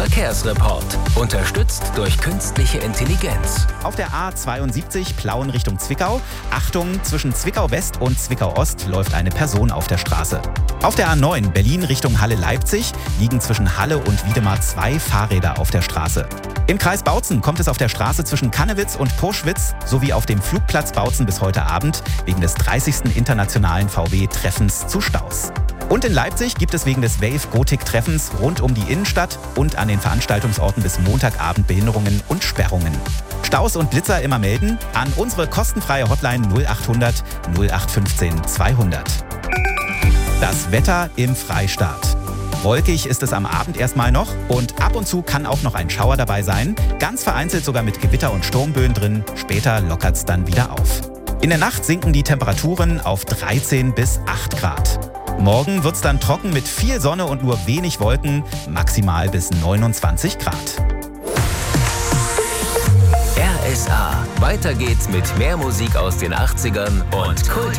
Verkehrsreport. Unterstützt durch künstliche Intelligenz. Auf der A72 Plauen Richtung Zwickau. Achtung, zwischen Zwickau West und Zwickau Ost läuft eine Person auf der Straße. Auf der A9 Berlin Richtung Halle-Leipzig liegen zwischen Halle und Wiedemar 2 Fahrräder auf der Straße. Im Kreis Bautzen kommt es auf der Straße zwischen Kannewitz und Purschwitz sowie auf dem Flugplatz Bautzen bis heute Abend wegen des 30. internationalen VW-Treffens zu Staus. Und in Leipzig gibt es wegen des Wave-Gotik-Treffens rund um die Innenstadt und an den Veranstaltungsorten bis Montagabend Behinderungen und Sperrungen. Staus und Blitzer immer melden an unsere kostenfreie Hotline 0800 0815 200. Das Wetter im Freistaat. Wolkig ist es am Abend erstmal noch und ab und zu kann auch noch ein Schauer dabei sein. Ganz vereinzelt sogar mit Gewitter und Sturmböen drin. Später lockert es dann wieder auf. In der Nacht sinken die Temperaturen auf 13 bis 8 Grad. Morgen wird es dann trocken mit viel Sonne und nur wenig Wolken, maximal bis 29 Grad. RSA. Weiter geht's mit mehr Musik aus den 80ern und Kult.